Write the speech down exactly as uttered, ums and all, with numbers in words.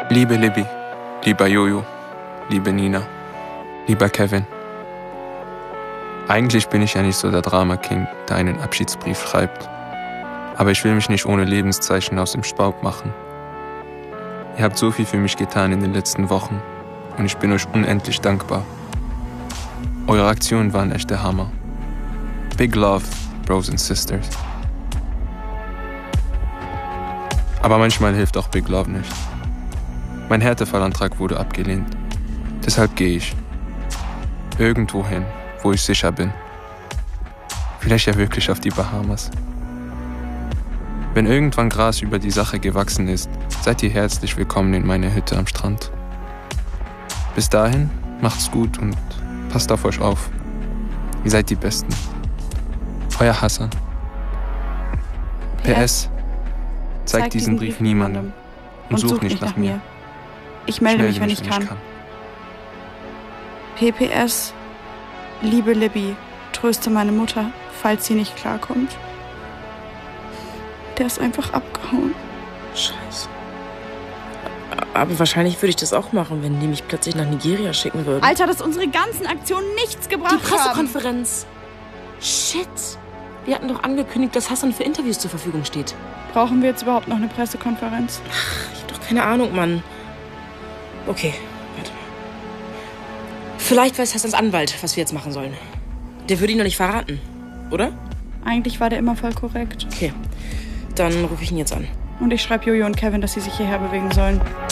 Liebe Libby, lieber Jojo, liebe Nina, lieber Kevin. Eigentlich bin ich ja nicht so der Drama-King, der einen Abschiedsbrief schreibt. Aber ich will mich nicht ohne Lebenszeichen aus dem Staub machen. Ihr habt so viel für mich getan in den letzten Wochen und ich bin euch unendlich dankbar. Eure Aktionen waren echt der Hammer. Big love, Bros and Sisters. Aber manchmal hilft auch Big Love nicht. Mein Härtefallantrag wurde abgelehnt. Deshalb gehe ich. Irgendwo hin, wo ich sicher bin. Vielleicht ja wirklich auf die Bahamas. Wenn irgendwann Gras über die Sache gewachsen ist, seid ihr herzlich willkommen in meiner Hütte am Strand. Bis dahin, macht's gut und passt auf euch auf. Ihr seid die Besten. Euer Hassan. P S. Zeigt Zeig diesen Brief niemandem und sucht nicht nach mir. Ich melde mich, wenn ich kann. P P S. Liebe Libby, tröste meine Mutter, falls sie nicht klarkommt. Der ist einfach abgehauen. Scheiße. Aber wahrscheinlich würde ich das auch machen, wenn die mich plötzlich nach Nigeria schicken würden. Alter, dass unsere ganzen Aktionen nichts gebracht haben. Die Pressekonferenz. Haben. Shit. Wir hatten doch angekündigt, dass Hassan für Interviews zur Verfügung steht. Brauchen wir jetzt überhaupt noch eine Pressekonferenz? Ach, ich hab doch keine Ahnung, Mann. Okay, warte mal. Vielleicht weiß Hassans Anwalt, was wir jetzt machen sollen. Der würde ihn noch nicht verraten, oder? Eigentlich war der immer voll korrekt. Okay, dann rufe ich ihn jetzt an. Und ich schreibe Jojo und Kevin, dass sie sich hierher bewegen sollen.